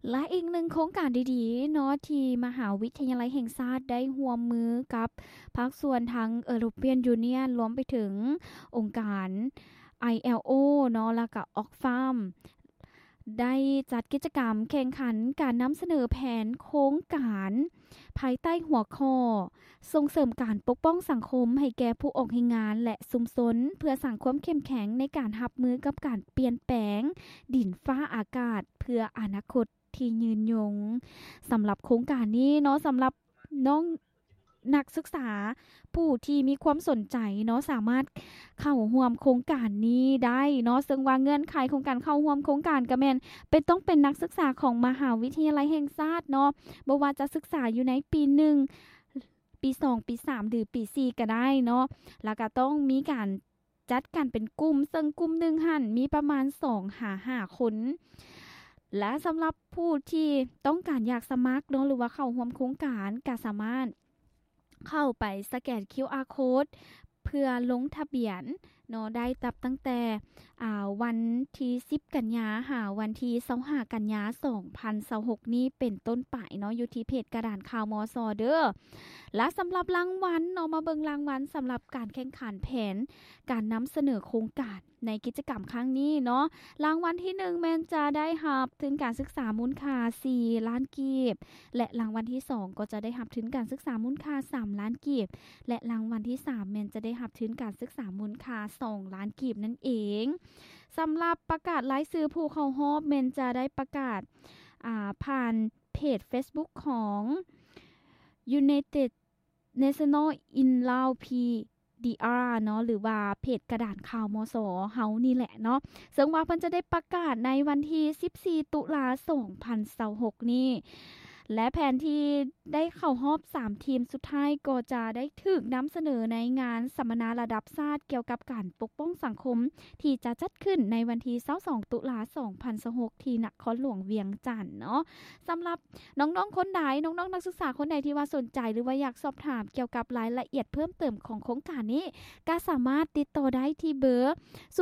และอีกหนึ่งโครงการดีๆเนาะที่มหาวิทยาลัยแห่งชาติได้ร่วมมือกับภาคส่วนทั้ง European Union รวมไปถึงองค์การ ILO เนาะแล้วก็ Oxfam ได้จัดกิจกรรมแข่งขันการนำเสนอแผนโครงการภายใต้หัวข้อส่งเสริมการปกป้องสังคมให้แก่ผู้ออกให้งานและชุมชนเพื่อสร้างความเข้มแข็งในการรับมือกับการเปลี่ยนแปลงดินฟ้าอากาศเพื่ออนาคตที่ยืนยงสำหรับโครงการนี้เนาะสำหรับน้องนักศึกษาผู้ที่มีความสนใจเนาะสามารถเข้าร่วมโครงการนี้ได้เนาะซึ่งว่าเงื่อนไขของการเข้าร่วมโครงการก็แม่นเป็นต้องเป็นนักศึกษาของมหาวิทยาลัยแห่งชาติเนาะบ่ว่าจะศึกษาอยู่ในปี1ปี2ปี3หรือปี4ก็ได้เนาะแล้วก็ต้องมีการจัดกันเป็นกลุ่มซึ่งกลุ่มหนึ่งหั่นมีประมาณ2หา5คนและสำหรับผู้ที่ต้องการอยากสมัครเนาะหรือว่าเข้าร่วมโครงการก็สามารถเข้าไปสแกน QR Code เพื่อลงทะเบียนเนาะได้ตับตั้งแต่วันที่10กันยาหาวันที่25กันยา2026นี้เป็นต้นไปเนาะอยู่ที่เพจกระดานข่าวมสเด้อและสำหรับรางวัลเนาะมาเบิ่งรางวัลสำหรับการแข่งขันแผนการนำเสนอโครงการในกิจกรรมครั้งนี้เนาะรางวัลที่1แม่นจะได้รับทุนการศึกษามูลค่า4ล้านกีบและรางวัลที่2ก็จะได้รับทุนการศึกษามูลค่า3ล้านกีบและรางวัลที่3แม่นจะได้รับทุนการศึกษามูลค่า2ล้านกีบนั่นเองสำหรับประกาศรายชื่อผู้เข้ารอบแม่นจะได้ประกาศผ่านเพจ Facebook ของ United National in Lao PDR เนาะหรือว่าเพจกระดานข่าวมสเฮานี่แหละเนาะซึ่งว่าเพิ่นจะได้ประกาศในวันที่14ตุลา2026นี้และแผนที่ได้เข้ารอบ3ทีมสุดท้ายก็จะได้ถูกนำเสนอในงานสัมมนาระดับชาติเกี่ยวกับการปกป้องสังคมที่จะจัดขึ้นในวันที่22ตุลา2026ที่นครหลวงเวียงจันทน์เนาะสำหรับน้องๆคนใดน้องๆนักศึกษาคนใดที่ว่าสนใจหรือว่าอยากสอบถามเกี่ยวกับรายละเอียดเพิ่มเติมของโครงการนี้ก็สามารถติดต่อได้ที่เบอร์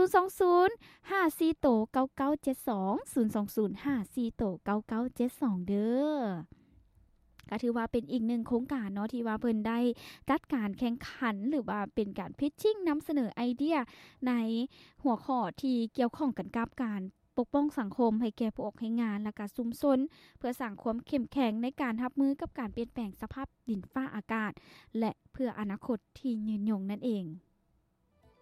020 54โต9972 020 54โต9972เด้อก็ถือว่าเป็นอีกหนึ่งโครงการเนาะที่ว่าเพิ่นได้จัดการแข่งขันหรือว่าเป็นการพิชชิ่งนำเสนอไอเดียในหัวข้อที่เกี่ยวข้องกันกับการปกป้องสังคมให้แก่ผู้ออกให้งานและก็ชุมชนเพื่อสร้างความเข้มแข็งในการรับมือกับการเปลี่ยนแปลงสภาพดินฟ้าอากาศและเพื่ออนาคตที่ยืนยงนั่นเอง